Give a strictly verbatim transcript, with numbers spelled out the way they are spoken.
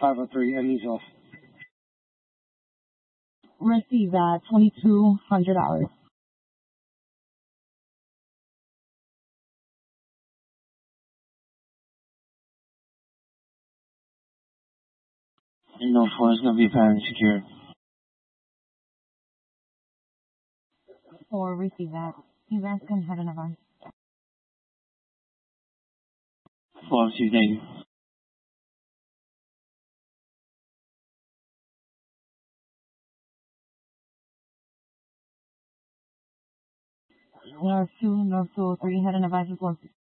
five oh three, and he's off. Receive that, twenty-two hundred dollars. No, four is going to be pattern secure. Or receive that. You guys can head in advance. Four, two, thank you. North two, North two oh three, head in advance as well.